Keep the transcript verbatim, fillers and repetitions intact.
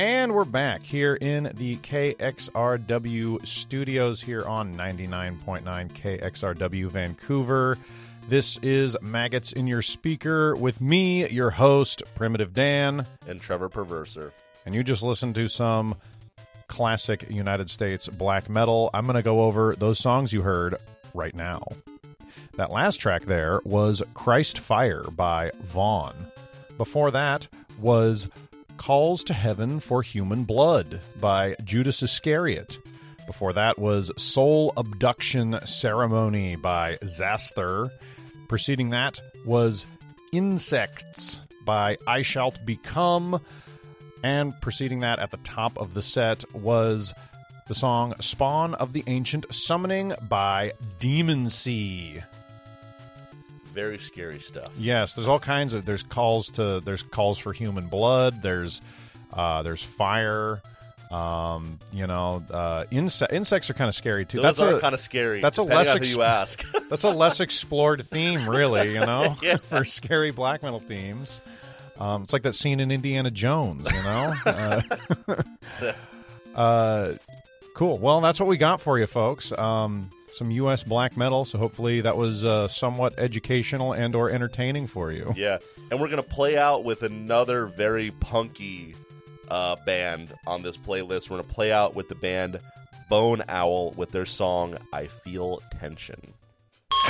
And we're back here in the K X R W studios here on ninety-nine point nine K X R W Vancouver. This is Maggots in Your Speaker with me, your host, Primitive Dan. And Trevor Perverser. And you just listened to some classic United States black metal. I'm going to go over those songs you heard right now. That last track there was Christ Fire by Vaughn. Before that was Calls to Heaven for Human Blood by Judas Iscariot. Before that was Soul Abduction Ceremony by Zasther. Preceding that was Insects by I Shalt Become. And preceding that at the top of the set was the song Spawn of the Ancient Summoning by Demon Sea. Very scary stuff. Yes, there's all kinds of there's calls to there's calls for human blood. There's uh, there's fire. Um, you know, uh, inse- insects are kind of scary too. Those that's are a, kind of scary. That's a less less on ex- who you ask. That's a less explored theme, really. You know, yeah. for scary black metal themes. Um, it's like that scene in Indiana Jones. You know. uh, uh, cool. Well, that's what we got for you, folks. Um, some U S black metal, so hopefully that was uh, somewhat educational and or entertaining for you. Yeah, and we're going to play out with another very punky uh, band on this playlist. We're going to play out with the band Bone Owl with their song, I Feel Tension.